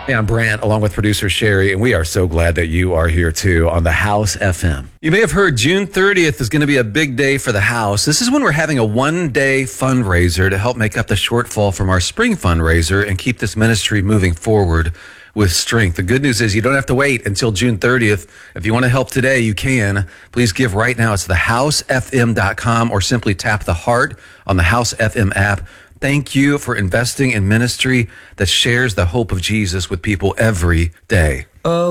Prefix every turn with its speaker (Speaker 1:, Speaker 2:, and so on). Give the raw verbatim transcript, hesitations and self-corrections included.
Speaker 1: Hey, I'm Brant, along with producer Sherry, and we are so glad that you are here too on the House F M. You may have heard June thirtieth is going to be a big day for the House. This is when we're having a one-day fundraiser to help make up the shortfall from our spring fundraiser and keep this ministry moving forward with strength. The good news is you don't have to wait until June thirtieth. If you want to help today, you can. Please give right now. It's the house f m dot com or simply tap the heart on the House F M app. Thank you for investing in ministry that shares the hope of Jesus with people every day.
Speaker 2: Oh.